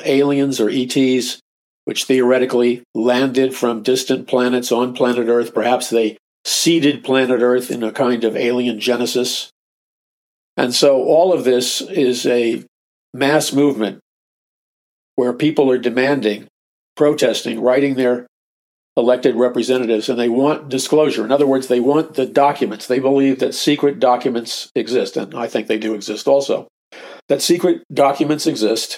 aliens or ETs, which theoretically landed from distant planets on planet Earth. Perhaps they seeded planet Earth in a kind of alien genesis. And so all of this is a mass movement where people are demanding, protesting, writing their elected representatives, and they want disclosure. In other words, they want the documents. They believe that secret documents exist, and I think they do exist also. That secret documents exist,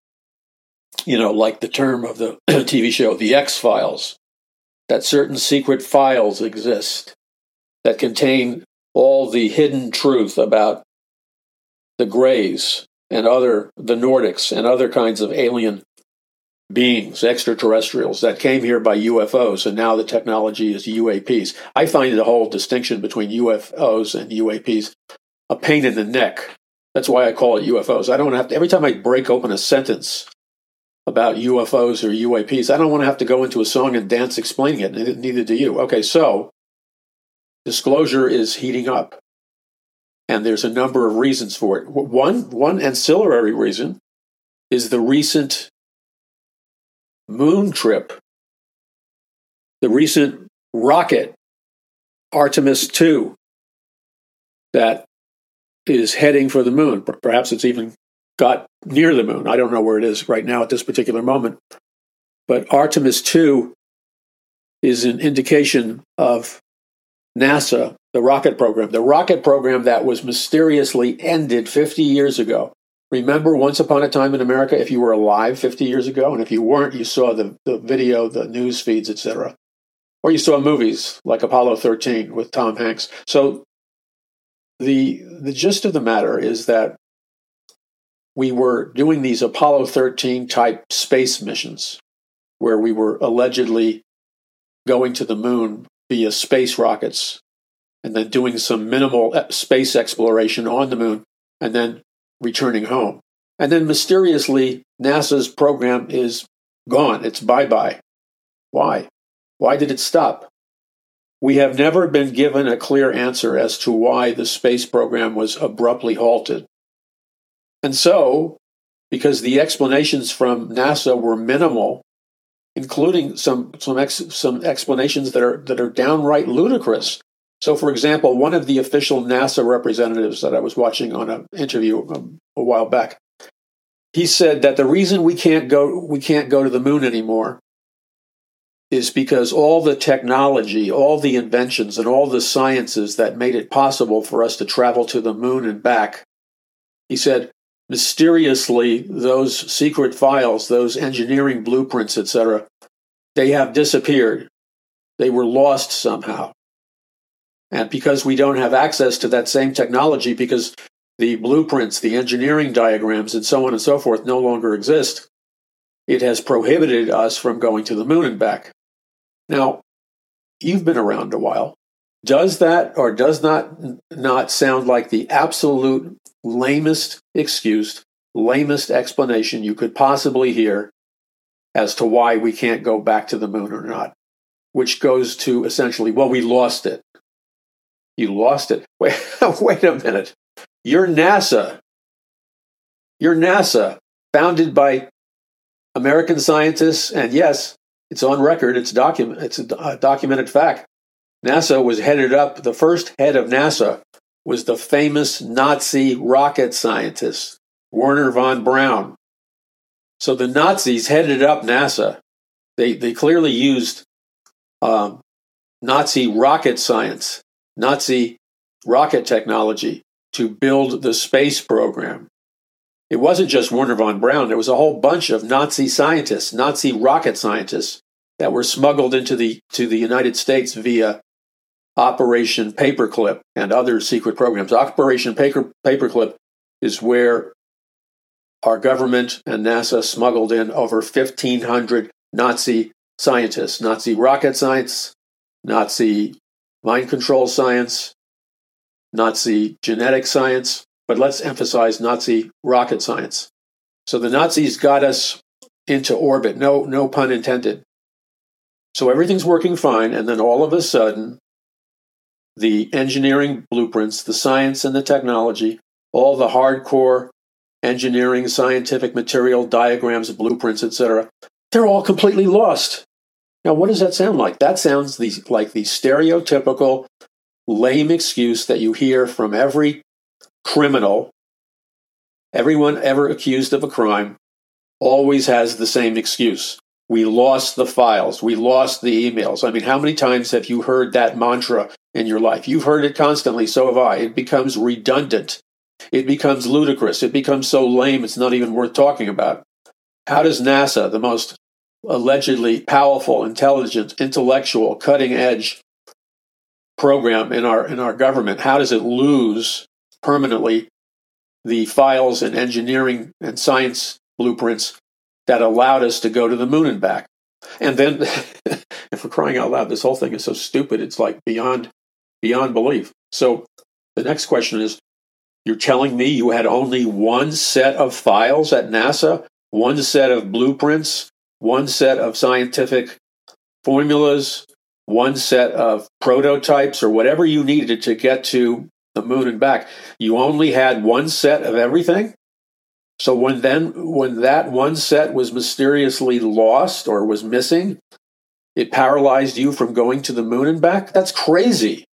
like the term of the TV show, The X-Files, that certain secret files exist that contain all the hidden truth about the Greys and the Nordics and other kinds of alien beings, extraterrestrials that came here by UFOs, and now the technology is UAPs. I find the whole distinction between UFOs and UAPs a pain in the neck. That's why I call it UFOs. I don't have to, every time I break open a sentence about UFOs or UAPs, I don't want to have to go into a song and dance explaining it, neither do you. Okay, so disclosure is heating up, and there's a number of reasons for it. One ancillary reason is the recent moon trip, the recent rocket, Artemis 2, that is heading for the moon. Perhaps it's even got near the moon. I don't know where it is right now at this particular moment. But Artemis 2 is an indication of NASA, the rocket program that was mysteriously ended 50 years ago. Remember once upon a time in America, if you were alive 50 years ago, and if you weren't, you saw the video, the news feeds, etc. Or you saw movies like Apollo 13 with Tom Hanks. So the gist of the matter is that we were doing these Apollo 13 type space missions where we were allegedly going to the moon via space rockets and then doing some minimal space exploration on the moon and then returning home. And then mysteriously, NASA's program is gone. It's bye-bye. Why? Why did it stop? We have never been given a clear answer as to why the space program was abruptly halted. And so, because the explanations from NASA were minimal, including some explanations that are downright ludicrous. So, for example, one of the official NASA representatives that I was watching on an interview a while back, he said that the reason we can't go to the moon anymore is because all the technology, all the inventions, and all the sciences that made it possible for us to travel to the moon and back, he said, mysteriously, those secret files, those engineering blueprints, etc., they have disappeared. They were lost somehow. And because we don't have access to that same technology, because the blueprints, the engineering diagrams, and so on and so forth no longer exist, it has prohibited us from going to the moon and back. Now, you've been around a while. Does that or does not sound like the absolute lamest excuse, lamest explanation you could possibly hear as to why we can't go back to the moon or not? Which goes to essentially, well, we lost it. You lost it. Wait a minute. You're NASA. You're NASA, founded by American scientists, and yes, it's on record. It's a documented fact. NASA was headed up. The first head of NASA was the famous Nazi rocket scientist, Wernher von Braun. So the Nazis headed up NASA. They clearly used Nazi rocket science, Nazi rocket technology to build the space program. It wasn't just Wernher von Braun. There was a whole bunch of Nazi scientists, Nazi rocket scientists, that were smuggled to the United States via Operation Paperclip and other secret programs. Operation Paperclip is where our government and NASA smuggled in over 1,500 Nazi scientists, Nazi rocket science, Nazi mind control science, Nazi genetic science, but let's emphasize Nazi rocket science. So the Nazis got us into orbit, no pun intended. So everything's working fine, and then all of a sudden, the engineering blueprints, the science and the technology, all the hardcore engineering, scientific material, diagrams, blueprints, etc. They're all completely lost. Now, what does that sound like? That sounds like the stereotypical lame excuse that you hear from every criminal. Everyone ever accused of a crime always has the same excuse. We lost the files. We lost the emails. I mean, how many times have you heard that mantra in your life? You've heard it constantly, so have I. It becomes redundant. It becomes ludicrous. It becomes so lame it's not even worth talking about. How does NASA, the most allegedly powerful, intelligent, intellectual, cutting-edge program in our government, how does it lose permanently the files and engineering and science blueprints that allowed us to go to the moon and back? And then, if we're crying out loud, this whole thing is so stupid, it's like beyond belief. So the next question is, you're telling me you had only one set of files at NASA, one set of blueprints, one set of scientific formulas, one set of prototypes, or whatever you needed to get to the moon and back. You only had one set of everything? So when that one set was mysteriously lost or was missing, it paralyzed you from going to the moon and back? That's crazy.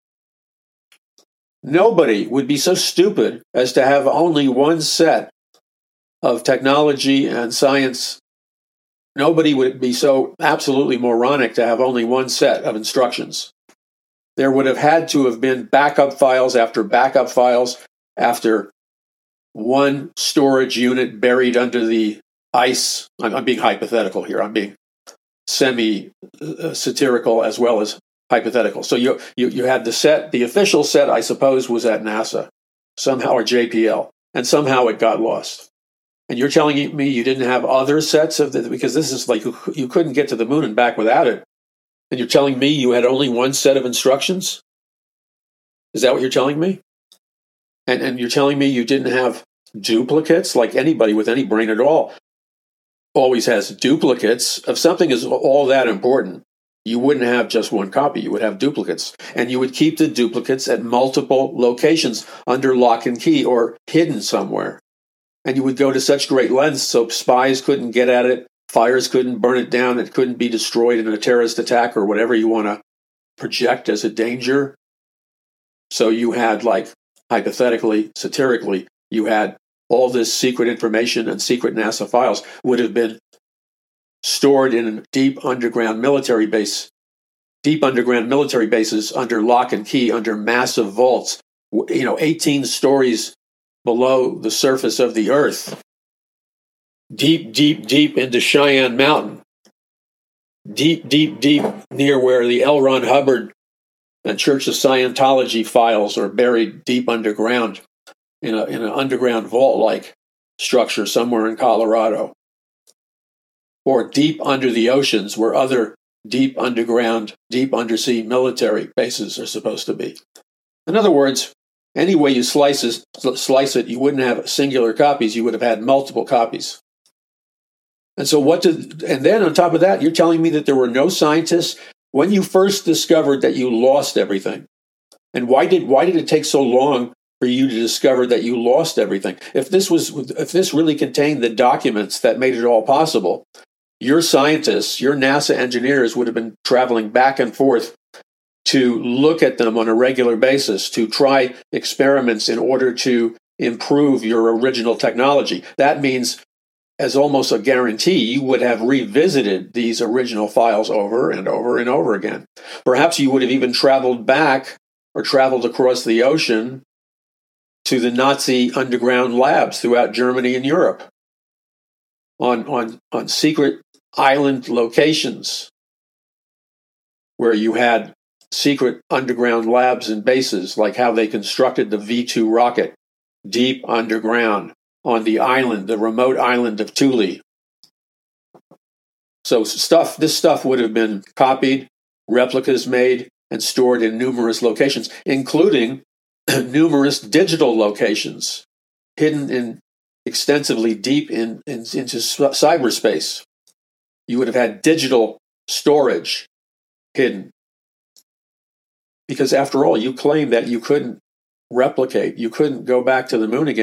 Nobody would be so stupid as to have only one set of technology and science. Nobody would be so absolutely moronic to have only one set of instructions. There would have had to have been backup files after backup files after one storage unit buried under the ice. I'm being hypothetical here. I'm being semi-satirical as well as hypothetical. So you had the official set, I suppose, was at NASA somehow, or JPL, and somehow it got lost. And you're telling me you didn't have other sets because this is like you couldn't get to the moon and back without it. And you're telling me you had only one set of instructions? Is that what you're telling me? And you're telling me you didn't have duplicates? Like anybody with any brain at all always has duplicates. If something is all that important, you wouldn't have just one copy. You would have duplicates. And you would keep the duplicates at multiple locations under lock and key or hidden somewhere. And you would go to such great lengths so spies couldn't get at it, fires couldn't burn it down, it couldn't be destroyed in a terrorist attack or whatever you want to project as a danger. So you had, like, hypothetically, satirically, you had all this secret information and secret NASA files would have been stored in a deep underground military bases under lock and key, under massive vaults, 18 stories below the surface of the earth, deep, deep, deep into Cheyenne Mountain, deep, deep, deep near where the L. Ron Hubbard and Church of Scientology files are buried deep underground in an underground vault-like structure somewhere in Colorado, or deep under the oceans where other deep underground, deep undersea military bases are supposed to be. In other words, any way you slice it, you wouldn't have singular copies. You would have had multiple copies. And so and then on top of that, you're telling me that there were no scientists when you first discovered that you lost everything. And why did it take so long for you to discover that you lost everything? If this really contained the documents that made it all possible, your scientists, your NASA engineers would have been traveling back and forth to look at them on a regular basis, to try experiments in order to improve your original technology. That means, as almost a guarantee, you would have revisited these original files over and over and over again. Perhaps you would have even traveled back or traveled across the ocean to the Nazi underground labs throughout Germany and Europe on secret island locations where you had secret underground labs and bases, like how they constructed the V-2 rocket deep underground on the remote island of Thule. So this stuff would have been copied, replicas made, and stored in numerous locations, including numerous digital locations hidden in extensively deep into cyberspace. You would have had digital storage hidden. Because after all, you claim that you couldn't replicate, you couldn't go back to the moon again.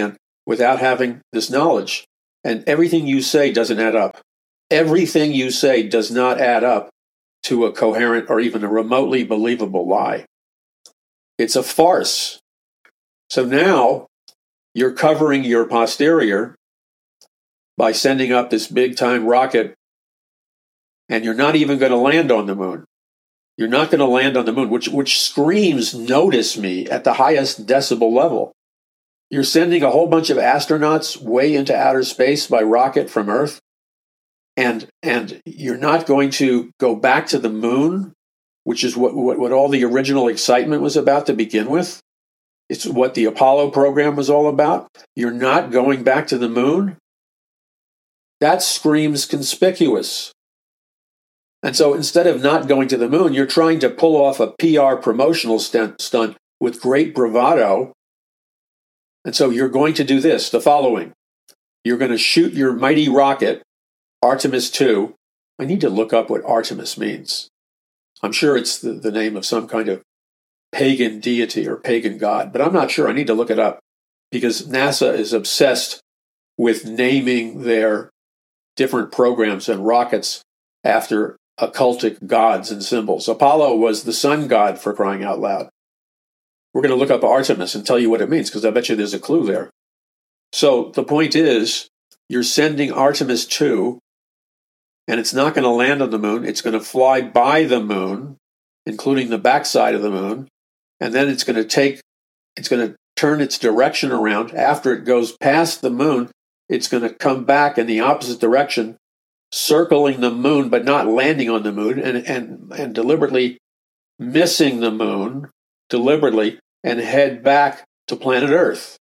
without having this knowledge. And everything you say doesn't add up. Everything you say does not add up to a coherent or even a remotely believable lie. It's a farce. So now you're covering your posterior by sending up this big-time rocket, and you're not even going to land on the moon. You're not going to land on the moon, which screams, notice me, at the highest decibel level. You're sending a whole bunch of astronauts way into outer space by rocket from Earth, and you're not going to go back to the moon, which is what all the original excitement was about to begin with. It's what the Apollo program was all about. You're not going back to the moon? That screams conspicuous. And so instead of not going to the moon, you're trying to pull off a PR promotional stunt with great bravado. And so you're going to do this, the following. You're going to shoot your mighty rocket, Artemis II. I need to look up what Artemis means. I'm sure it's the name of some kind of pagan deity or pagan god, but I'm not sure. I need to look it up because NASA is obsessed with naming their different programs and rockets after occultic gods and symbols. Apollo was the sun god, for crying out loud. We're going to look up Artemis and tell you what it means because I bet you there's a clue there. So the point is, you're sending Artemis II, and it's not going to land on the moon. It's going to fly by the moon, including the backside of the moon, and then it's going to turn its direction around. After it goes past the moon, it's going to come back in the opposite direction, circling the moon, but not landing on the moon, and deliberately missing the moon, deliberately, and head back to planet Earth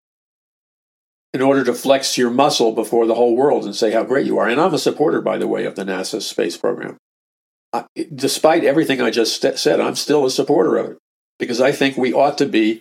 in order to flex your muscle before the whole world and say how great you are. And I'm a supporter, by the way, of the NASA space program. Despite everything I just said, I'm still a supporter of it because I think we ought to be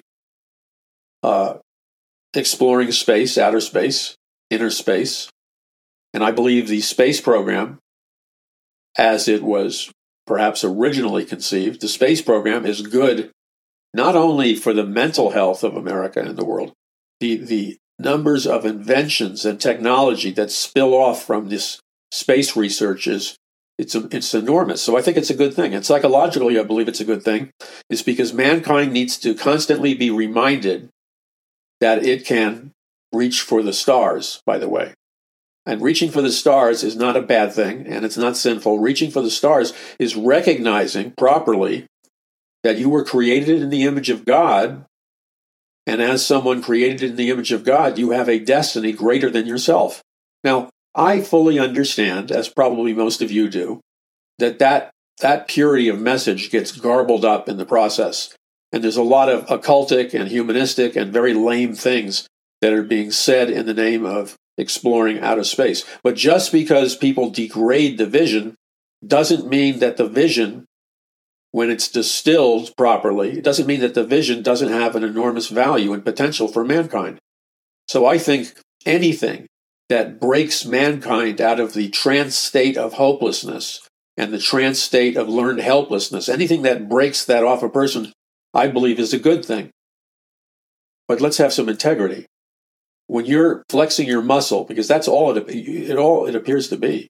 exploring space, outer space, inner space. And I believe the space program, as it was perhaps originally conceived, the space program is good not only for the mental health of America and the world, the numbers of inventions and technology that spill off from this space research it's enormous. So I think it's a good thing. And psychologically, I believe it's a good thing. It's because mankind needs to constantly be reminded that it can reach for the stars, by the way. And reaching for the stars is not a bad thing, and it's not sinful. Reaching for the stars is recognizing properly that you were created in the image of God, and as someone created in the image of God, you have a destiny greater than yourself. Now, I fully understand, as probably most of you do, that purity of message gets garbled up in the process. And there's a lot of occultic and humanistic and very lame things that are being said in the name of exploring outer space. But just because people degrade the vision doesn't mean that the vision, when it's distilled properly, it doesn't mean that the vision doesn't have an enormous value and potential for mankind. So I think anything that breaks mankind out of the trance state of hopelessness and the trance state of learned helplessness, anything that breaks that off a person, I believe is a good thing. But let's have some integrity. When you're flexing your muscle, because that's all it appears to be,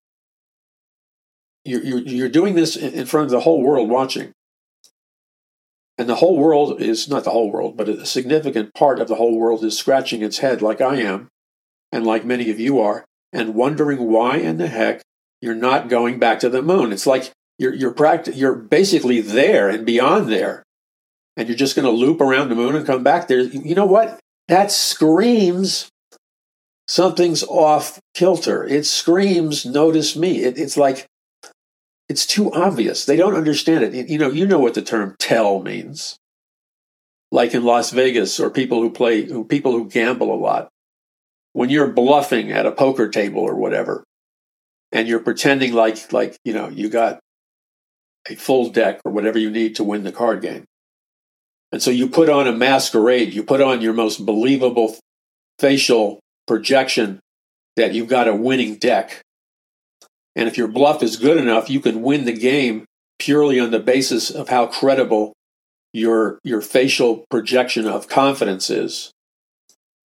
you're doing this in front of the whole world watching. And the whole world is, not the whole world, but a significant part of the whole world is scratching its head like I am, and like many of you are, and wondering why in the heck you're not going back to the moon. It's like you're basically there and beyond there, and you're just going to loop around the moon and come back there. You know what? That screams something's off kilter. It screams, notice me. It's like, it's too obvious. They don't understand it. You know what the term tell means. Like in Las Vegas, or people who gamble a lot. When you're bluffing at a poker table or whatever, and you're pretending like you got a full deck or whatever you need to win the card game. And so you put on a masquerade, you put on your most believable facial projection that you've got a winning deck. And if your bluff is good enough, you can win the game purely on the basis of how credible your facial projection of confidence is.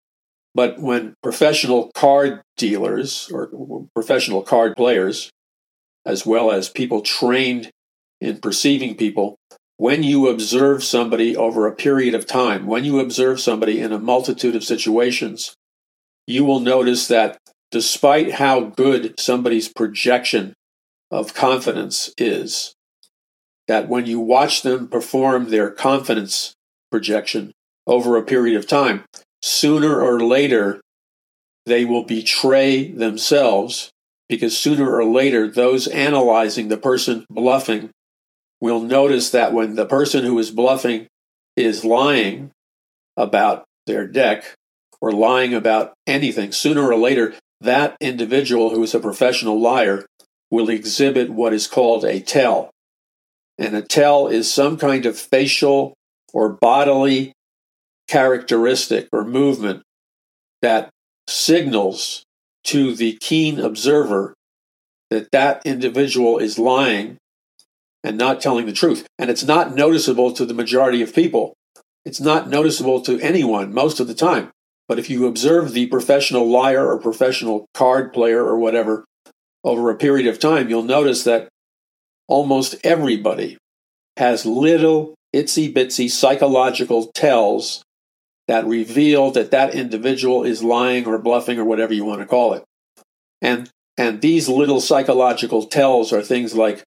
But when professional card dealers or professional card players, as well as people trained in perceiving people, when you observe somebody over a period of time, when you observe somebody in a multitude of situations, you will notice that despite how good somebody's projection of confidence is, that when you watch them perform their confidence projection over a period of time, sooner or later, they will betray themselves, because sooner or later, those analyzing the person bluffing will notice that when the person who is bluffing is lying about their deck or lying about anything, sooner or later, that individual who is a professional liar will exhibit what is called a tell. And a tell is some kind of facial or bodily characteristic or movement that signals to the keen observer that that individual is lying and not telling the truth. And it's not noticeable to the majority of people. It's not noticeable to anyone most of the time. But if you observe the professional liar or professional card player or whatever over a period of time, you'll notice that almost everybody has little itsy-bitsy psychological tells that reveal that that individual is lying or bluffing or whatever you want to call it. And these little psychological tells are things like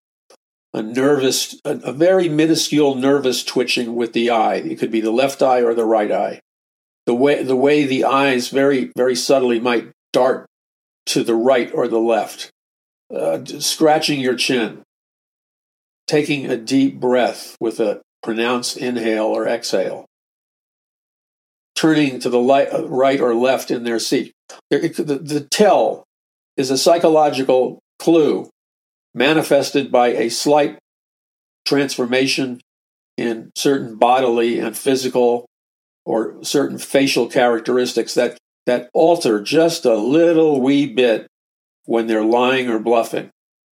a very minuscule nervous twitching with the eye. It could be the left eye or the right eye. The way the eyes very, very subtly might dart to the right or the left. Scratching your chin. Taking a deep breath with a pronounced inhale or exhale. Turning to the right or left in their seat. The tell is a psychological clue manifested by a slight transformation in certain bodily and physical or certain facial characteristics that alter just a little wee bit when they're lying or bluffing.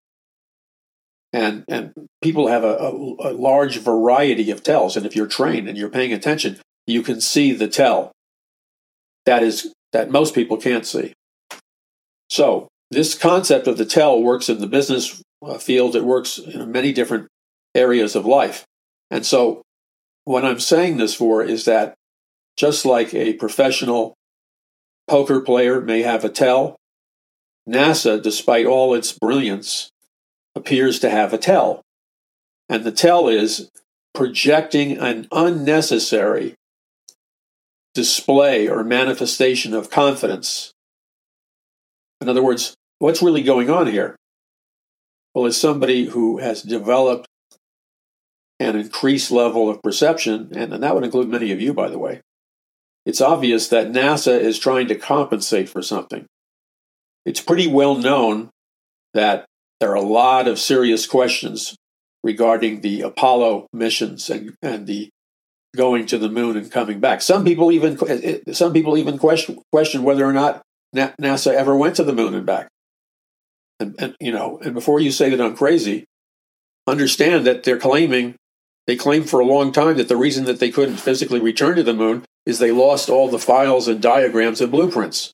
And people have a large variety of tells, and if you're trained and you're paying attention, you can see the tell that most people can't see. So this concept of the tell works in the business field. It works in many different areas of life. And so what I'm saying this for is that just like a professional poker player may have a tell, NASA, despite all its brilliance, appears to have a tell. And the tell is projecting an unnecessary display or manifestation of confidence. In other words, what's really going on here? Well, as somebody who has developed an increased level of perception, and that would include many of you, by the way, it's obvious that NASA is trying to compensate for something. It's pretty well known that there are a lot of serious questions regarding the Apollo missions and the going to the moon and coming back. Some people even question whether or not NASA ever went to the moon and back. And before you say that I'm crazy, understand that they claim for a long time that the reason that they couldn't physically return to the moon is they lost all the files and diagrams and blueprints.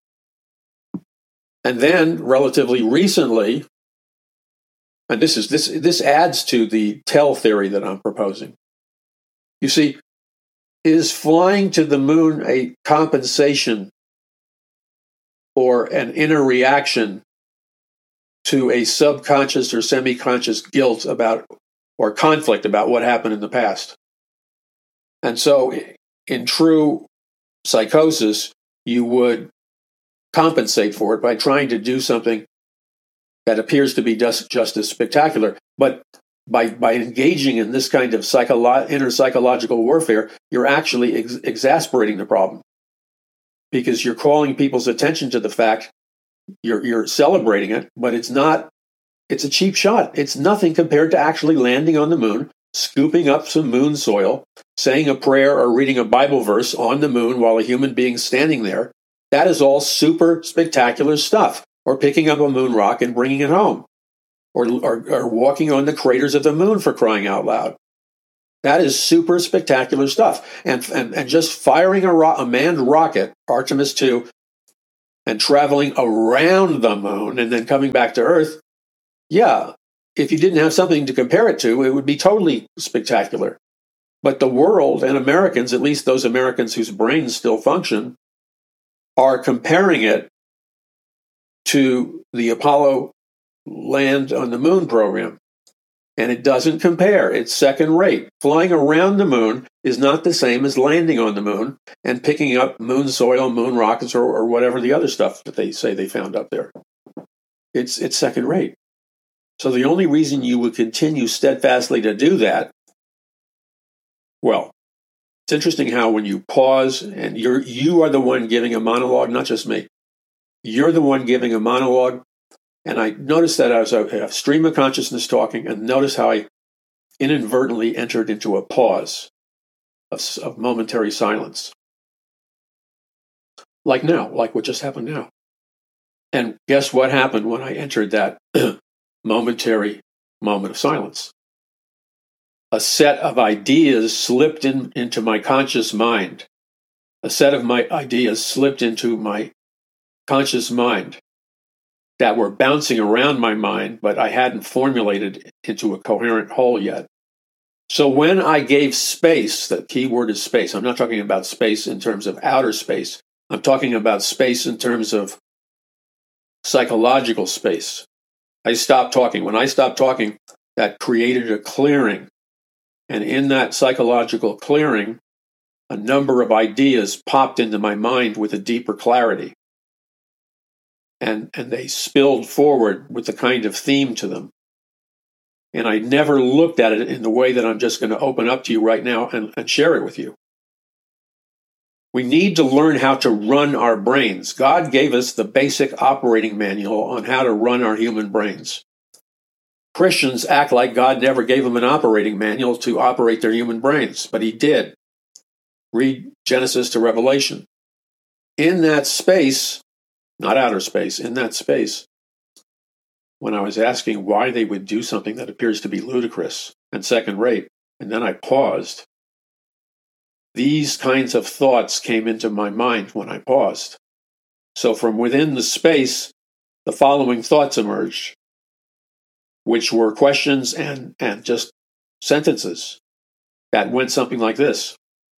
And then, relatively recently, and this adds to the tell theory that I'm proposing. You see, is flying to the moon a compensation or an inner reaction to a subconscious or semi-conscious guilt about or conflict about what happened in the past? And so in true psychosis, you would compensate for it by trying to do something that appears to be just as spectacular. But by engaging in this kind of inner psychological warfare, you're actually exasperating the problem, because you're calling people's attention to the fact, you're celebrating it, but it's a cheap shot. It's nothing compared to actually landing on the moon, scooping up some moon soil, saying a prayer or reading a Bible verse on the moon while a human being's standing there. That is all super spectacular stuff. Or picking up a moon rock and bringing it home. Or walking on the craters of the moon, for crying out loud. That is super spectacular stuff. And just firing a manned rocket, Artemis 2, and traveling around the moon and then coming back to Earth, yeah, if you didn't have something to compare it to, it would be totally spectacular. But the world and Americans, at least those Americans whose brains still function, are comparing it to the Apollo land on the moon program. And it doesn't compare. It's second rate. Flying around the moon is not the same as landing on the moon and picking up moon soil, moon rockets, or whatever the other stuff that they say they found up there. It's second rate. So the only reason you would continue steadfastly to do that, well, it's interesting how when you pause and you are the one giving a monologue, not just me. You're the one giving a monologue. And I noticed that I was a stream of consciousness talking, and notice how I inadvertently entered into a pause of momentary silence. Like now, like what just happened now. And guess what happened when I entered that momentary moment of silence? A set of ideas slipped into my conscious mind. A set of my ideas slipped into my conscious mind that were bouncing around my mind, but I hadn't formulated into a coherent whole yet. So when I gave space, the key word is space. I'm not talking about space in terms of outer space. I'm talking about space in terms of psychological space. I stopped talking. When I stopped talking, that created a clearing. And in that psychological clearing, a number of ideas popped into my mind with a deeper clarity. And they spilled forward with the kind of theme to them. And I never looked at it in the way that I'm just going to open up to you right now and share it with you. We need to learn how to run our brains. God gave us the basic operating manual on how to run our human brains. Christians act like God never gave them an operating manual to operate their human brains, but he did. Read Genesis to Revelation. In that space, not outer space, in that space, when I was asking why they would do something that appears to be ludicrous and second rate, and then I paused, these kinds of thoughts came into my mind when I paused. So from within the space, the following thoughts emerged, which were questions and just sentences that went something like this.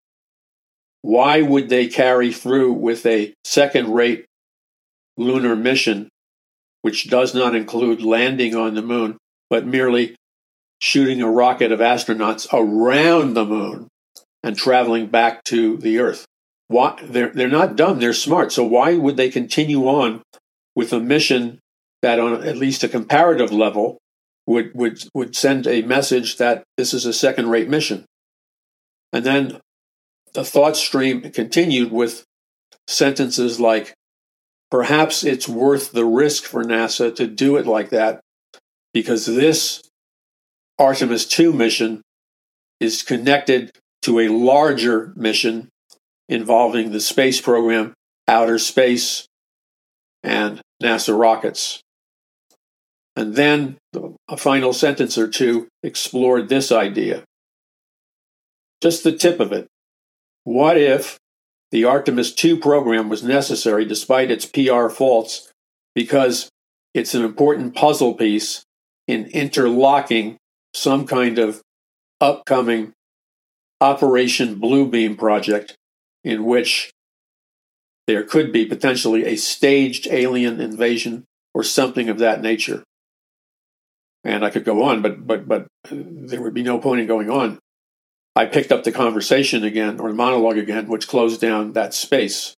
Why would they carry through with a second-rate lunar mission, which does not include landing on the moon, but merely shooting a rocket of astronauts around the moon and traveling back to the Earth? Why? They're not dumb, they're smart. So why would they continue on with a mission that on at least a comparative level would send a message that this is a second-rate mission? And then the thought stream continued with sentences like, perhaps it's worth the risk for NASA to do it like that because this Artemis 2 mission is connected to a larger mission involving the space program, outer space, and NASA rockets. And then a final sentence or two explored this idea. Just the tip of it. What if the Artemis 2 program was necessary despite its PR faults because it's an important puzzle piece in interlocking some kind of upcoming Operation Bluebeam project in which there could be potentially a staged alien invasion or something of that nature. And I could go on, but there would be no point in going on. I picked up the conversation again, or the monologue again, which closed down that space.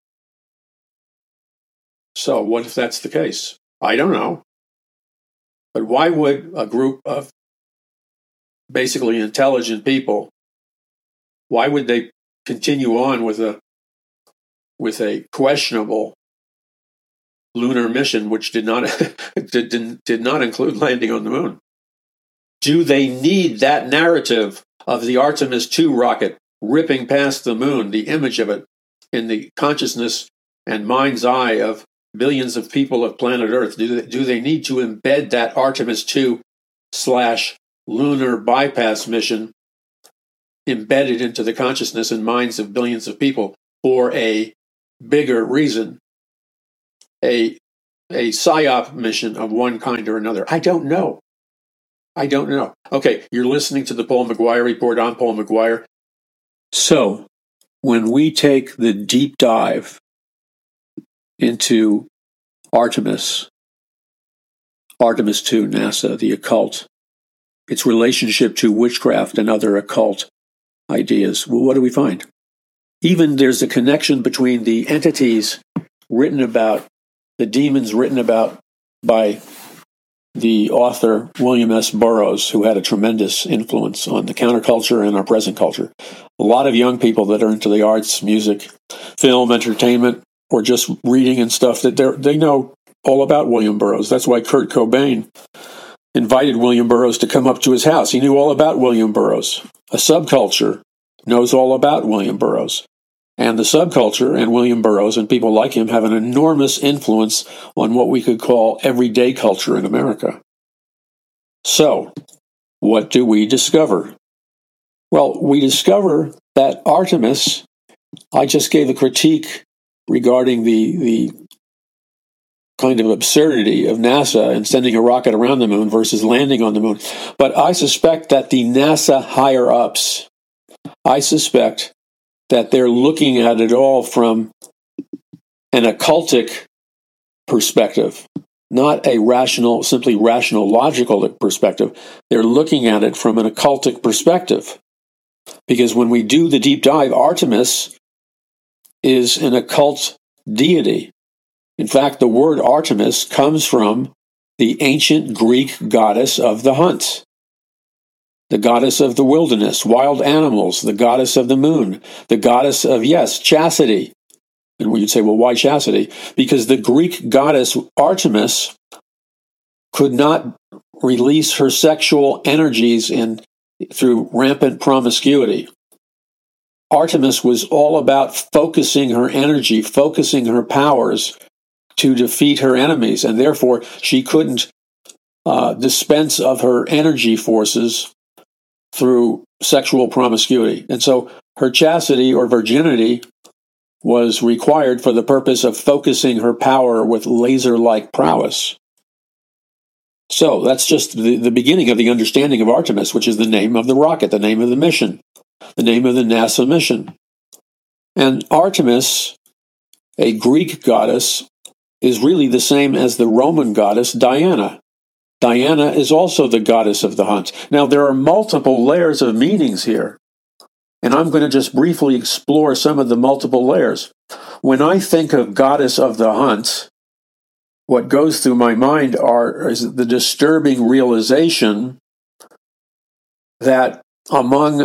So what if that's the case? I don't know. But why would a group of basically intelligent people, why would they continue on with a questionable lunar mission which did not did not include landing on the moon? Do they need that narrative of the Artemis 2 rocket ripping past the moon, the image of it in the consciousness and mind's eye of billions of people of planet Earth? Do they need to embed that Artemis 2 / lunar bypass mission embedded into the consciousness and minds of billions of people for a bigger reason, a PSYOP mission of one kind or another. I don't know. Okay, you're listening to the Paul McGuire Report. I'm Paul McGuire. So, when we take the deep dive into Artemis 2, NASA, the occult, its relationship to witchcraft and other occult ideas, well, what do we find? Even there's a connection between the entities written about, the demons written about by the author William S. Burroughs, who had a tremendous influence on the counterculture and our present culture. A lot of young people that are into the arts, music, film, entertainment, or just reading and stuff, that they know all about William Burroughs. That's why Kurt Cobain invited William Burroughs to come up to his house. He knew all about William Burroughs. A subculture knows all about William Burroughs. And the subculture and William Burroughs and people like him have an enormous influence on what we could call everyday culture in America. So, what do we discover? Well, we discover that Artemis, I just gave a critique regarding the kind of absurdity of NASA and sending a rocket around the moon versus landing on the moon. But I suspect that the NASA higher-ups, that they're looking at it all from an occultic perspective, not a simply rational, logical perspective. They're looking at it from an occultic perspective. Because when we do the deep dive, Artemis is an occult deity. In fact, the word Artemis comes from the ancient Greek goddess of the hunt, the goddess of the wilderness, wild animals, the goddess of the moon, the goddess of, chastity. And you'd say, well, why chastity? Because the Greek goddess Artemis could not release her sexual energies through rampant promiscuity. Artemis was all about focusing her energy, focusing her powers to defeat her enemies, and therefore she couldn't dispense of her energy forces through sexual promiscuity. And so her chastity or virginity was required for the purpose of focusing her power with laser-like prowess. So that's just the beginning of the understanding of Artemis, which is the name of the rocket, the name of the mission, the name of the NASA mission. And Artemis, a Greek goddess, is really the same as the Roman goddess Diana. Diana is also the goddess of the hunt. Now, there are multiple layers of meanings here, and I'm going to just briefly explore some of the multiple layers. When I think of goddess of the hunt, what goes through my mind is the disturbing realization that among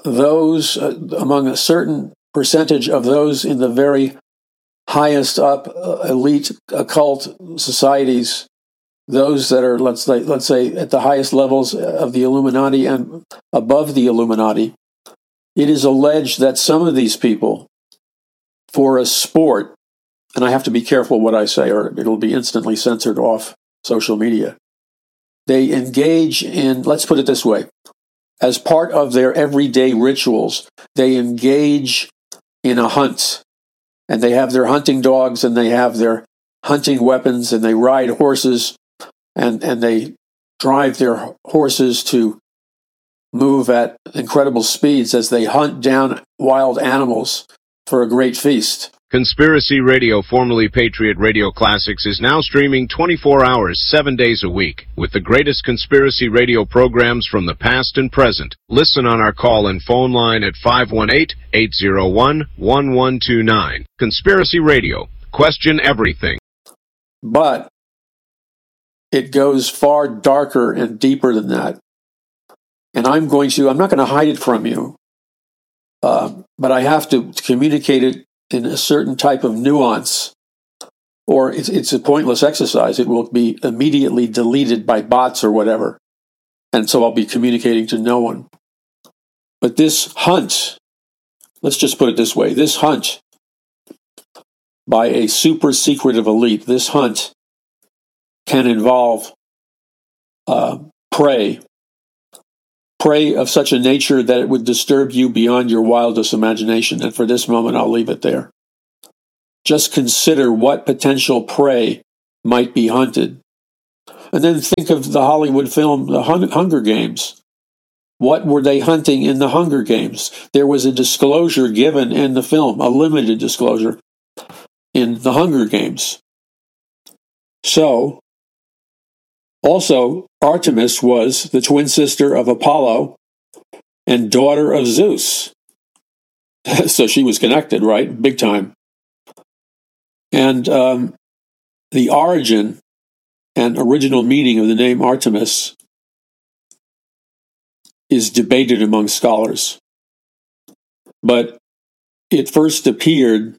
a certain percentage of those in the very highest up elite occult societies, those that are, let's say, at the highest levels of the Illuminati and above the Illuminati, it is alleged that some of these people, for a sport, and I have to be careful what I say or it'll be instantly censored off social media, they engage in, let's put it this way, as part of their everyday rituals, they engage in a hunt. And they have their hunting dogs and they have their hunting weapons and they ride horses and they drive their horses to move at incredible speeds as they hunt down wild animals for a great feast. Conspiracy Radio, formerly Patriot Radio Classics, is now streaming 24 hours, 7 days a week, with the greatest conspiracy radio programs from the past and present. Listen on our call and phone line at 518-801-1129. Conspiracy Radio. Question everything. But it goes far darker and deeper than that. And I'm not going to hide it from you, but I have to communicate it in a certain type of nuance, or it's a pointless exercise. It will be immediately deleted by bots or whatever. And so I'll be communicating to no one. But this hunt, let's just put it this way, this hunt by a super secretive elite, this hunt can involve prey prey of such a nature that it would disturb you beyond your wildest imagination. And for this moment, I'll leave it there. Just consider what potential prey might be hunted. And then think of the Hollywood film, The Hunger Games. What were they hunting in the Hunger Games? There was a disclosure given in the film, a limited disclosure in the Hunger Games. So, also, Artemis was the twin sister of Apollo and daughter of Zeus. So she was connected, right? Big time. And the origin and original meaning of the name Artemis is debated among scholars. But it first appeared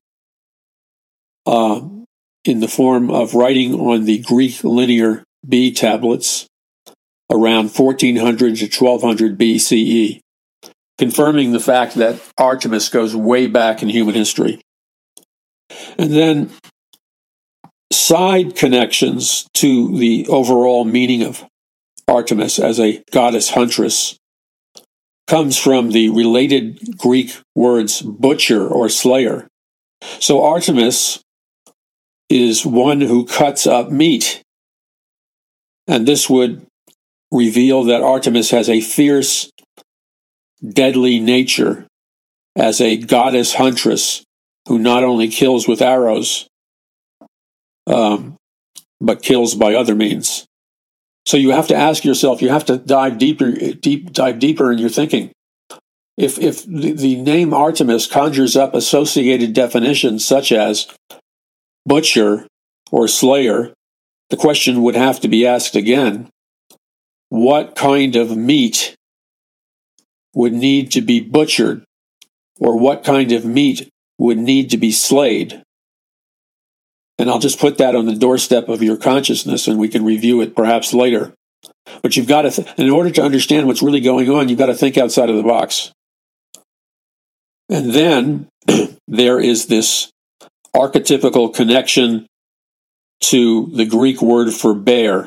in the form of writing on the Greek Linear B tablets around 1400 to 1200 BCE, confirming the fact that Artemis goes way back in human history. And then side connections to the overall meaning of Artemis as a goddess huntress comes from the related Greek words butcher or slayer. So Artemis is one who cuts up meat. And this would reveal that Artemis has a fierce, deadly nature as a goddess huntress who not only kills with arrows, but kills by other means. So you have to ask yourself, you have to dive deeper in your thinking. If the name Artemis conjures up associated definitions such as butcher or slayer, the question would have to be asked again, what kind of meat would need to be butchered, or what kind of meat would need to be slayed? And I'll just put that on the doorstep of your consciousness, and we can review it perhaps later. But you've got to, in order to understand what's really going on, you've got to think outside of the box. And then there is this archetypical connection to the Greek word for bear.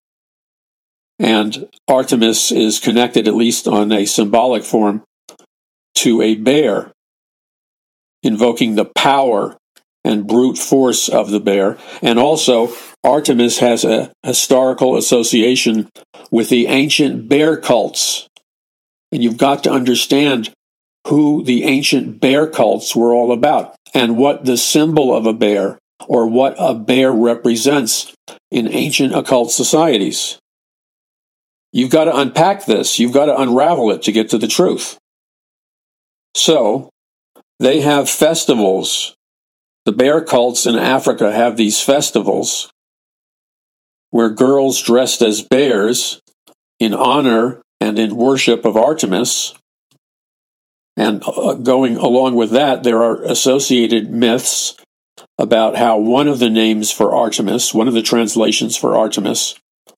And Artemis is connected, at least on a symbolic form, to a bear, invoking the power and brute force of the bear. And also, Artemis has a historical association with the ancient bear cults. And you've got to understand who the ancient bear cults were all about and what the symbol of a bear or what a bear represents in ancient occult societies. You've got to unpack this. You've got to unravel it to get to the truth. So, they have festivals. The bear cults in Africa have these festivals where girls dressed as bears in honor and in worship of Artemis. And going along with that, there are associated myths about how one of the names for Artemis, one of the translations for Artemis,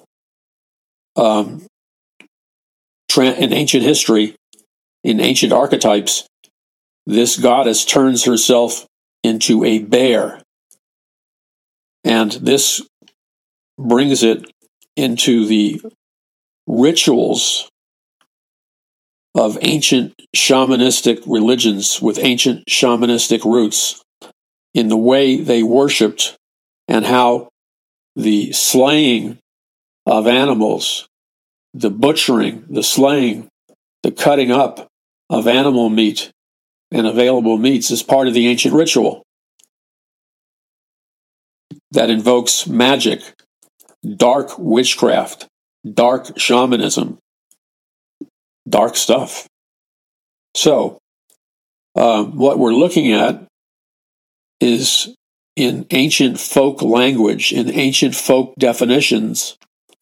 in ancient history, in ancient archetypes, this goddess turns herself into a bear. And this brings it into the rituals of ancient shamanistic religions with ancient shamanistic roots in the way they worshipped and how the slaying of animals, the butchering, the slaying, the cutting up of animal meat and available meats is part of the ancient ritual that invokes magic, dark witchcraft, dark shamanism, dark stuff. So, what we're looking at is in ancient folk language, in ancient folk definitions,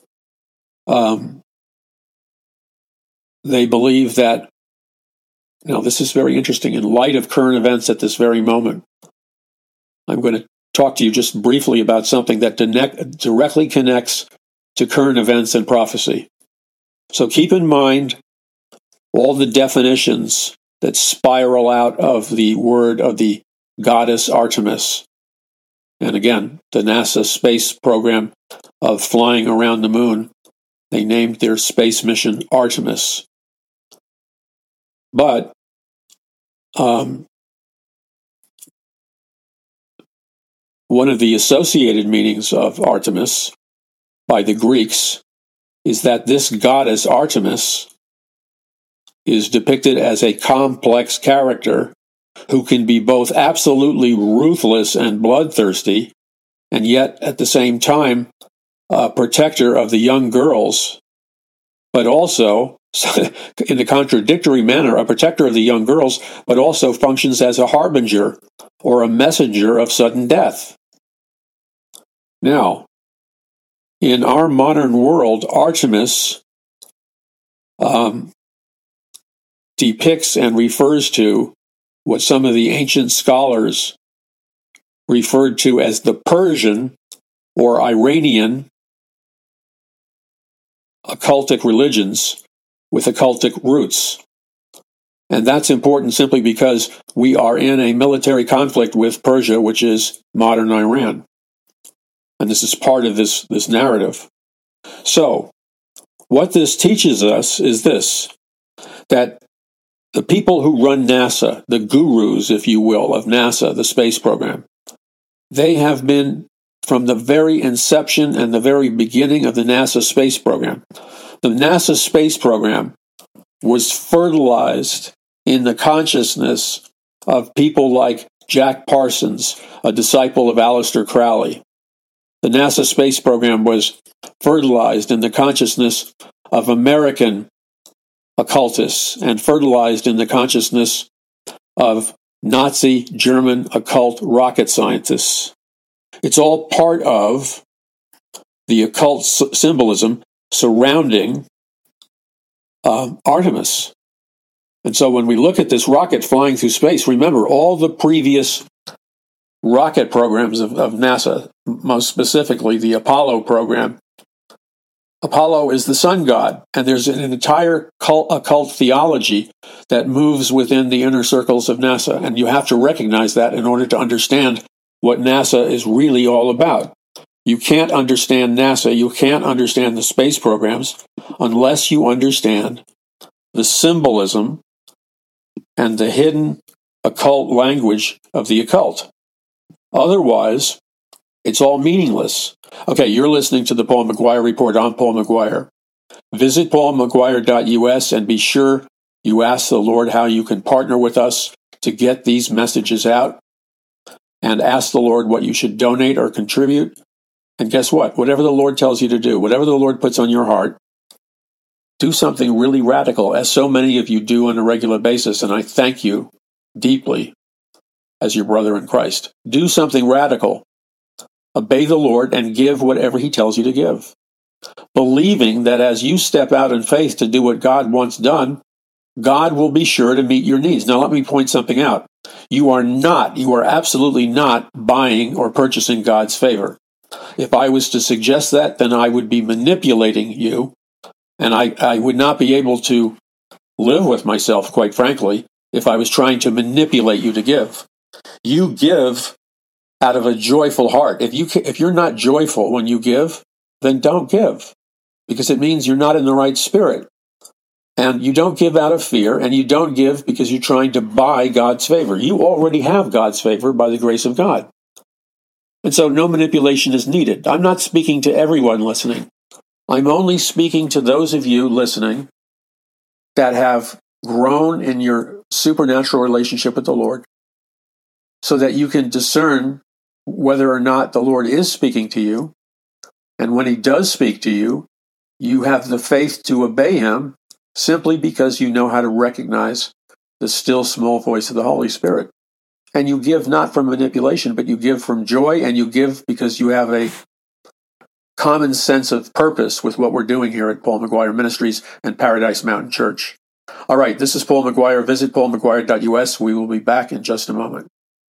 they believe that, now this is very interesting, in light of current events at this very moment, I'm going to talk to you just briefly about something that directly connects to current events and prophecy. So keep in mind all the definitions that spiral out of the word of the goddess Artemis. And again, the NASA space program of flying around the moon, they named their space mission Artemis. But one of the associated meanings of Artemis by the Greeks is that this goddess Artemis is depicted as a complex character who can be both absolutely ruthless and bloodthirsty, and yet at the same time a protector of the young girls, but also, in a contradictory manner, a protector of the young girls, but also functions as a harbinger or a messenger of sudden death. Now, in our modern world, Artemis depicts and refers to what some of the ancient scholars referred to as the Persian or Iranian occultic religions with occultic roots. And that's important simply because we are in a military conflict with Persia, which is modern Iran. And this is part of this narrative. So, what this teaches us is this, that the people who run NASA, the gurus, if you will, of NASA, the space program, they have been, from the very inception and the very beginning of the NASA space program, the NASA space program was fertilized in the consciousness of people like Jack Parsons, a disciple of Aleister Crowley. The NASA space program was fertilized in the consciousness of American occultists and fertilized in the consciousness of Nazi German occult rocket scientists. It's all part of the occult symbolism surrounding Artemis. And so when we look at this rocket flying through space, remember all the previous rocket programs of NASA, most specifically the Apollo program. Apollo is the sun god, and there's an entire occult theology that moves within the inner circles of NASA, and you have to recognize that in order to understand what NASA is really all about. You can't understand NASA, you can't understand the space programs unless you understand the symbolism and the hidden occult language of the occult. Otherwise, it's all meaningless. Okay, you're listening to the Paul McGuire Report. I'm Paul McGuire. Visit paulmcguire.us and be sure you ask the Lord how you can partner with us to get these messages out, and ask the Lord what you should donate or contribute. And guess what? Whatever the Lord tells you to do, whatever the Lord puts on your heart, do something really radical, as so many of you do on a regular basis, and I thank you deeply as your brother in Christ. Do something radical. Obey the Lord and give whatever He tells you to give, believing that as you step out in faith to do what God wants done, God will be sure to meet your needs. Now, let me point something out. You are absolutely not buying or purchasing God's favor. If I was to suggest that, then I would be manipulating you, and I would not be able to live with myself, quite frankly, if I was trying to manipulate you to give. You give out of a joyful heart. If you're not joyful when you give, then don't give, because it means you're not in the right spirit. And you don't give out of fear, and you don't give because you're trying to buy God's favor. You already have God's favor by the grace of God. And so no manipulation is needed. I'm not speaking to everyone listening. I'm only speaking to those of you listening that have grown in your supernatural relationship with the Lord, so that you can discern whether or not the Lord is speaking to you. And when He does speak to you, you have the faith to obey Him simply because you know how to recognize the still small voice of the Holy Spirit. And you give not from manipulation, but you give from joy, and you give because you have a common sense of purpose with what we're doing here at Paul McGuire Ministries and Paradise Mountain Church. All right, this is Paul McGuire. Visit paulmcguire.us. We will be back in just a moment.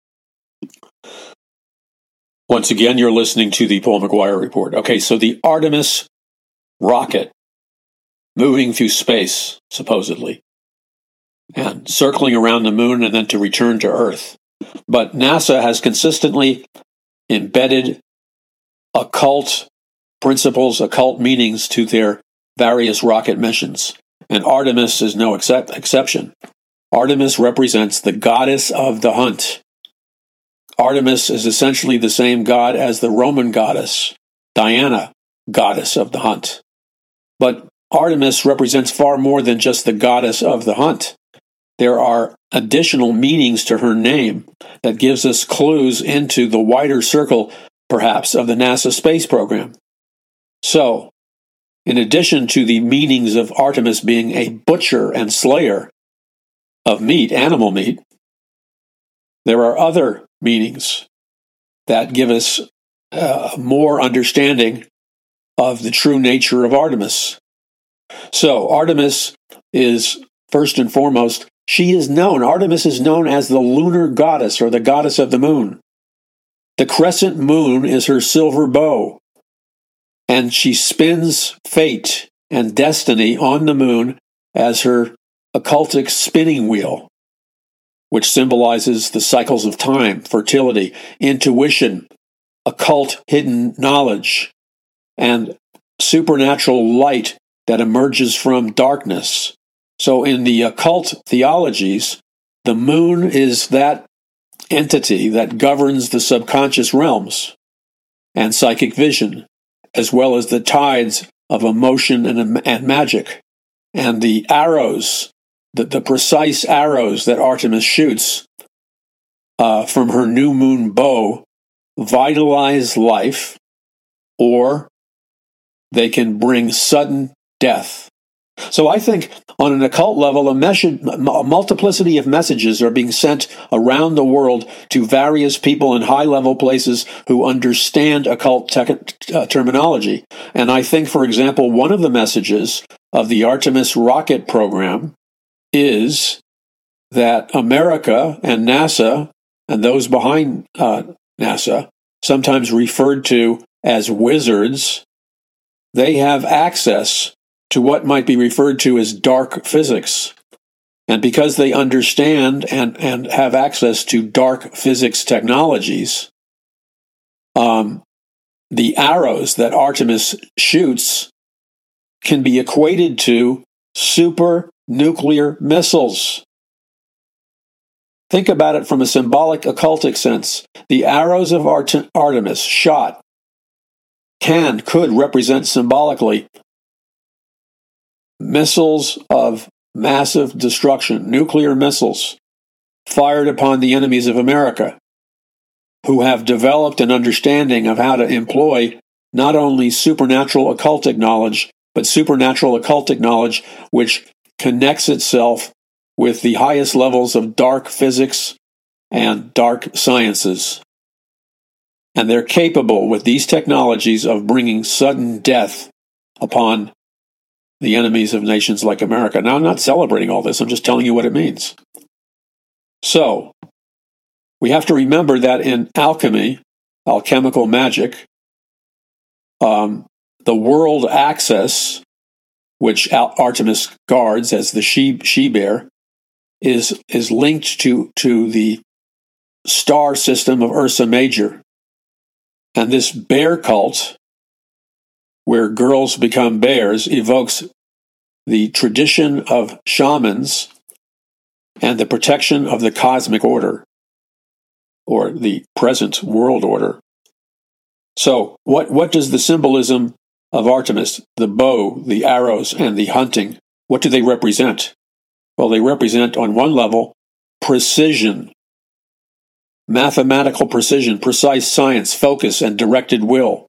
Once again, you're listening to the Paul McGuire Report. Okay, so the Artemis rocket moving through space, supposedly, and circling around the moon and then to return to Earth. But NASA has consistently embedded occult principles, occult meanings to their various rocket missions, and Artemis is no exception. Artemis represents the goddess of the hunt. Artemis is essentially the same god as the Roman goddess, Diana, goddess of the hunt. But Artemis represents far more than just the goddess of the hunt. There are additional meanings to her name that gives us clues into the wider circle, perhaps, of the NASA space program. So, in addition to the meanings of Artemis being a butcher and slayer of meat, animal meat, there are other meanings that give us more understanding of the true nature of Artemis. So, Artemis is, first and foremost, Artemis is known as the lunar goddess, or the goddess of the moon. The crescent moon is her silver bow, and she spins fate and destiny on the moon as her occultic spinning wheel, which symbolizes the cycles of time, fertility, intuition, occult hidden knowledge, and supernatural light that emerges from darkness. So in the occult theologies, the moon is that entity that governs the subconscious realms and psychic vision, as well as the tides of emotion and magic. And the arrows, the precise arrows that Artemis shoots from her new moon bow, vitalize life, or they can bring sudden death. So I think on an occult level, a multiplicity of messages are being sent around the world to various people in high-level places who understand occult terminology. And I think, for example, one of the messages of the Artemis rocket program is that America and NASA, and those behind NASA, sometimes referred to as wizards, they have access to what might be referred to as dark physics. And because they understand and have access to dark physics technologies, the arrows that Artemis shoots can be equated to super nuclear missiles. Think about it from a symbolic occultic sense. The arrows of Artemis shot could represent symbolically missiles of massive destruction, nuclear missiles, fired upon the enemies of America, who have developed an understanding of how to employ not only supernatural occultic knowledge, but supernatural occultic knowledge which connects itself with the highest levels of dark physics and dark sciences. And they're capable with these technologies of bringing sudden death upon the enemies of nations like America. Now, I'm not celebrating all this. I'm just telling you what it means. So, we have to remember that in alchemy, alchemical magic, the world axis, which Artemis guards as the she-bear, is linked to the star system of Ursa Major. And this bear cult, where girls become bears, evokes the tradition of shamans and the protection of the cosmic order, or the present world order. So, what does the symbolism of Artemis, the bow, the arrows, and the hunting, what do they represent? Well, they represent, on one level, precision, mathematical precision, precise science, focus, and directed will,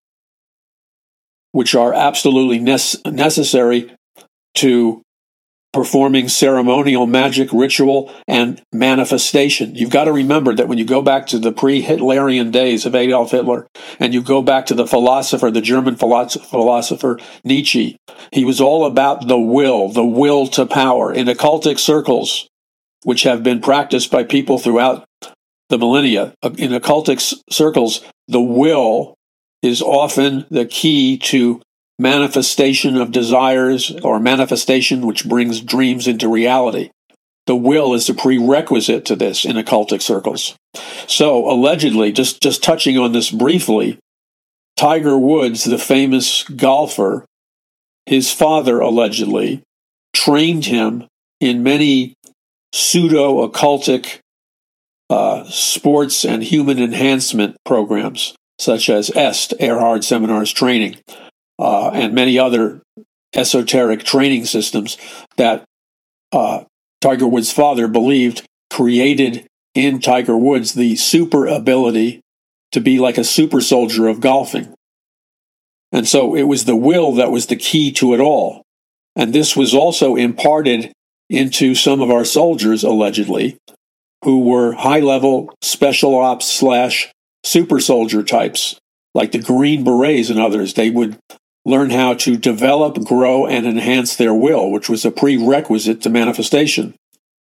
which are absolutely necessary to performing ceremonial magic, ritual, and manifestation. You've got to remember that when you go back to the pre-Hitlerian days of Adolf Hitler, and you go back to the German philosopher Nietzsche, he was all about the will to power. In occultic circles, which have been practiced by people throughout the millennia, in occultic circles, the will is often the key to manifestation of desires, or manifestation which brings dreams into reality. The will is a prerequisite to this in occultic circles. So, allegedly, just touching on this briefly, Tiger Woods, the famous golfer, his father allegedly trained him in many pseudo-occultic sports and human enhancement programs, such as EST, Erhard Seminars Training, and many other esoteric training systems that Tiger Woods' father believed created in Tiger Woods the super ability to be like a super soldier of golfing. And so it was the will that was the key to it all. And this was also imparted into some of our soldiers, allegedly, who were high-level special ops / super soldier types, like the Green Berets and others. They would learn how to develop, grow, and enhance their will, which was a prerequisite to manifestation.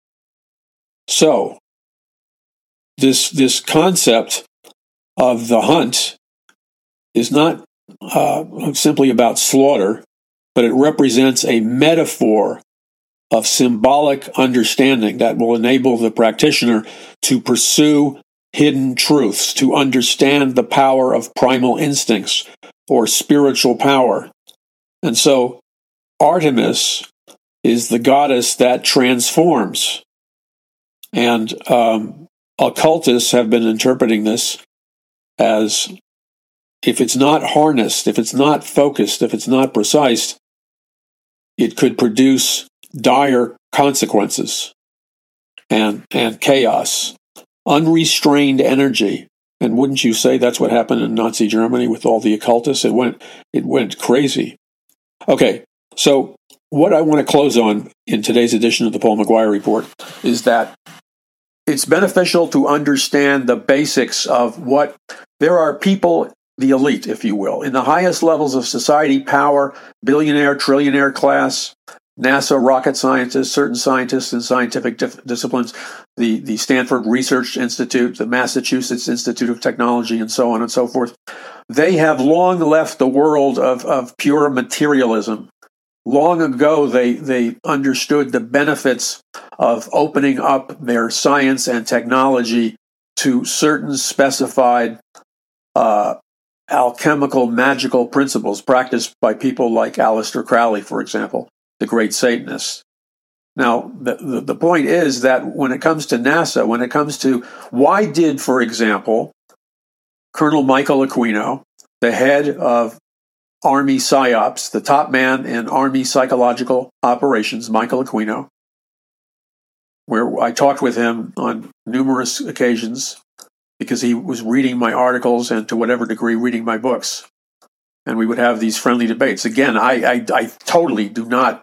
So, this concept of the hunt is not simply about slaughter, but it represents a metaphor of symbolic understanding that will enable the practitioner to pursue hidden truths, to understand the power of primal instincts or spiritual power. And so Artemis is the goddess that transforms. And occultists have been interpreting this as, if it's not harnessed, if it's not focused, if it's not precise, it could produce dire consequences and chaos, unrestrained energy. And wouldn't you say that's what happened in Nazi Germany with all the occultists? It went crazy. Okay, so what I want to close on in today's edition of the Paul McGuire Report is that it's beneficial to understand the basics of what there are people, the elite, if you will, in the highest levels of society, power, billionaire, trillionaire class, NASA rocket scientists, certain scientists in scientific disciplines, the Stanford Research Institute, the Massachusetts Institute of Technology, and so on and so forth. They have long left the world of pure materialism. Long ago, they understood the benefits of opening up their science and technology to certain specified alchemical, magical principles practiced by people like Aleister Crowley, for example, the great Satanist. Now, the point is that when it comes to NASA, when it comes to why did, for example, Colonel Michael Aquino, the head of Army PSYOPs, the top man in Army psychological operations, Michael Aquino, where I talked with him on numerous occasions because he was reading my articles and to whatever degree reading my books. And we would have these friendly debates. Again, I totally do not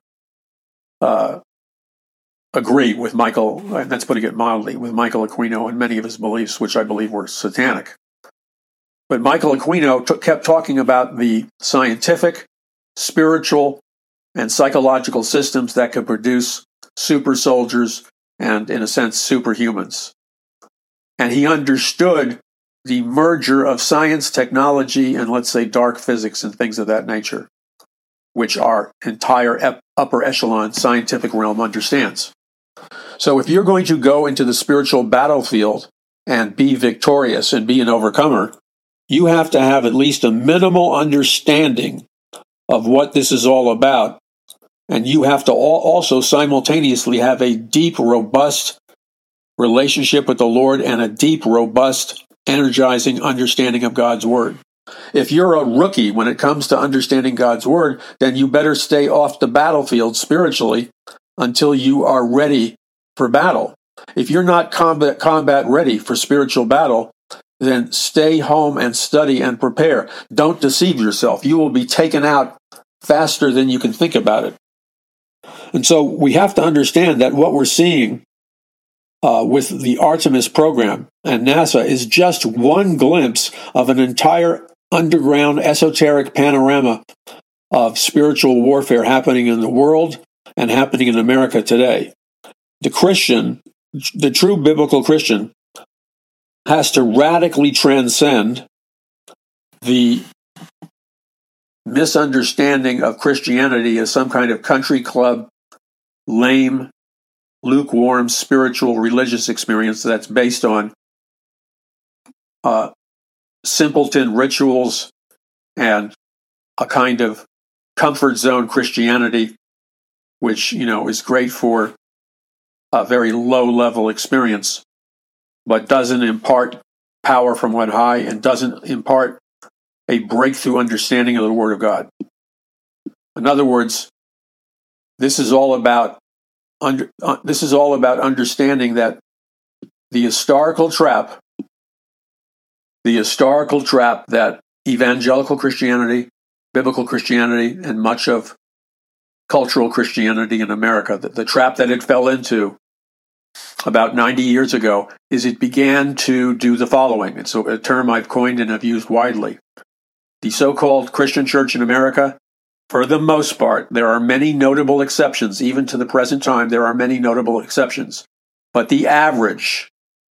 agree with Michael, and that's putting it mildly, with Michael Aquino and many of his beliefs, which I believe were satanic. But Michael Aquino kept talking about the scientific, spiritual, and psychological systems that could produce super soldiers and, in a sense, superhumans. And he understood the merger of science, technology, and, let's say, dark physics and things of that nature, which our entire upper echelon scientific realm understands. So if you're going to go into the spiritual battlefield and be victorious and be an overcomer, you have to have at least a minimal understanding of what this is all about. And you have to also simultaneously have a deep, robust relationship with the Lord and a deep, robust, energizing understanding of God's Word. If you're a rookie when it comes to understanding God's Word, then you better stay off the battlefield spiritually until you are ready for battle. If you're not combat ready for spiritual battle, then stay home and study and prepare. Don't deceive yourself. You will be taken out faster than you can think about it. And so we have to understand that what we're seeing with the Artemis program and NASA is just one glimpse of an entire underground esoteric panorama of spiritual warfare happening in the world and happening in America today. The Christian, the true biblical Christian, has to radically transcend the misunderstanding of Christianity as some kind of country club, lame, lukewarm, spiritual, religious experience that's based on simpleton rituals and a kind of comfort zone Christianity, which, is great for a very low-level experience, but doesn't impart power from on high and doesn't impart a breakthrough understanding of the Word of God. In other words, this is all about understanding that the historical trap that evangelical Christianity, biblical Christianity, and much of cultural Christianity in America, the trap that it fell into about 90 years ago, is it began to do the following. It's a term I've coined and have used widely. The so-called Christian church in America, for the most part, there are many notable exceptions. Even to the present time, there are many notable exceptions. But the average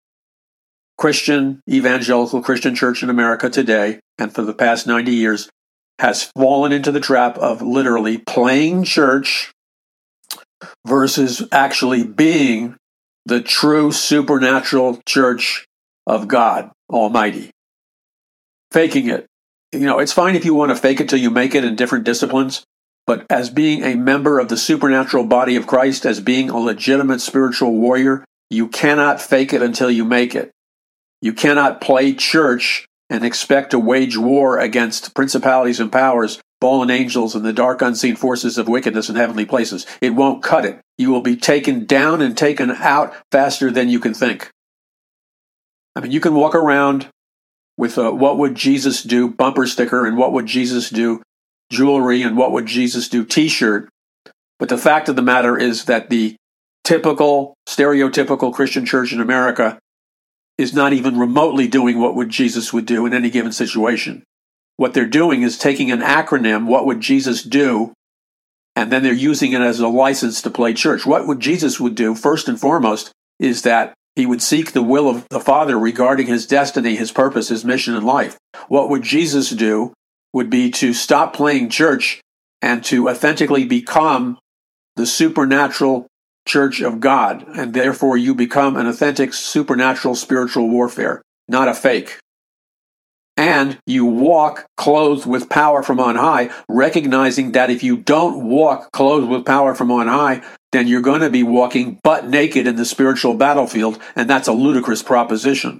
evangelical Christian church in America today, and for the past 90 years, has fallen into the trap of literally playing church versus actually being the true supernatural church of God Almighty. Faking it. It's fine if you want to fake it till you make it in different disciplines, but as being a member of the supernatural body of Christ, as being a legitimate spiritual warrior, you cannot fake it until you make it. You cannot play church and expect to wage war against principalities and powers, fallen angels, and the dark unseen forces of wickedness in heavenly places. It won't cut it. You will be taken down and taken out faster than you can think. I mean, you can walk around with a "What would Jesus do" bumper sticker and "What would Jesus do" jewelry and "What would Jesus do" t-shirt, but the fact of the matter is that the typical, stereotypical Christian church in America is not even remotely doing what would Jesus would do in any given situation. What they're doing is taking an acronym, "What would Jesus do?" and then they're using it as a license to play church. What would Jesus would do, first and foremost, is that he would seek the will of the Father regarding his destiny, his purpose, his mission in life. What would Jesus do would be to stop playing church and to authentically become the supernatural church of God, and therefore you become an authentic supernatural spiritual warfare, not a fake. And you walk clothed with power from on high, recognizing that if you don't walk clothed with power from on high, then you're going to be walking butt naked in the spiritual battlefield, and that's a ludicrous proposition.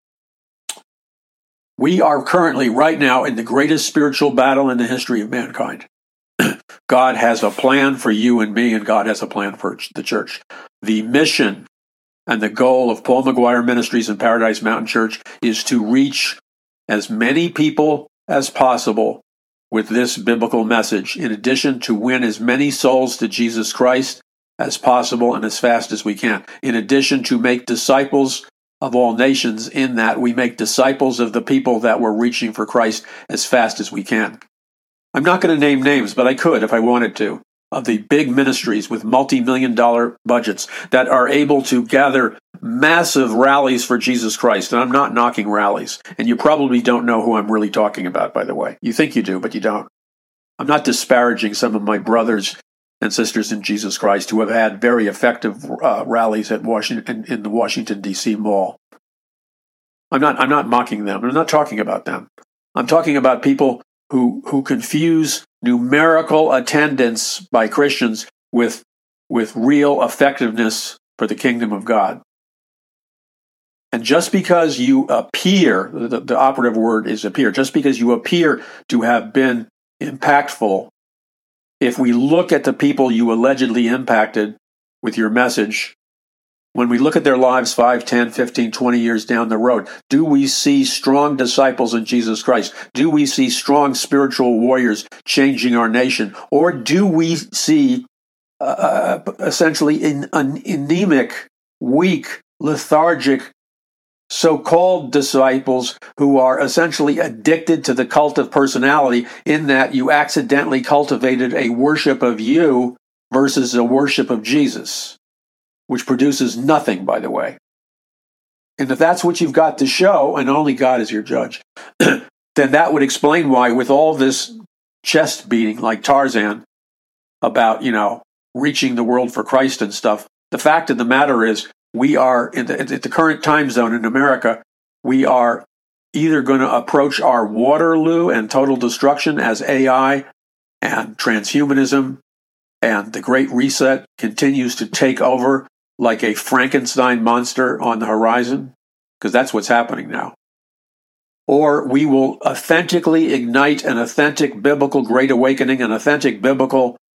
We are currently, right now, in the greatest spiritual battle in the history of mankind. God has a plan for you and me, and God has a plan for the church. The mission and the goal of Paul McGuire Ministries and Paradise Mountain Church is to reach as many people as possible with this biblical message, in addition to win as many souls to Jesus Christ as possible and as fast as we can. In addition to make disciples of all nations, in that we make disciples of the people that we're reaching for Christ as fast as we can. I'm not going to name names, but I could if I wanted to, of the big ministries with multi-million-dollar budgets that are able to gather massive rallies for Jesus Christ. And I'm not knocking rallies. And you probably don't know who I'm really talking about, by the way. You think you do, but you don't. I'm not disparaging some of my brothers and sisters in Jesus Christ who have had very effective rallies at Washington, in the Washington, D.C. Mall. I'm not mocking them. I'm not talking about them. I'm talking about people who confuse numerical attendance by Christians with real effectiveness for the kingdom of God. And just because you appear, the operative word is appear, just because you appear to have been impactful, if we look at the people you allegedly impacted with your message, when we look at their lives 5, 10, 15, 20 years down the road, do we see strong disciples in Jesus Christ? Do we see strong spiritual warriors changing our nation? Or do we see essentially an anemic, weak, lethargic, so-called disciples who are essentially addicted to the cult of personality, in that you accidentally cultivated a worship of you versus a worship of Jesus, which produces nothing, by the way. And if that's what you've got to show, and only God is your judge, then that would explain why, with all this chest beating like Tarzan about, reaching the world for Christ and stuff, the fact of the matter is, we are, in the current time zone in America, we are either going to approach our Waterloo and total destruction as AI and transhumanism and the Great Reset continues to take over like a Frankenstein monster on the horizon, because that's what's happening now. Or we will authentically ignite an authentic biblical great awakening, an authentic biblical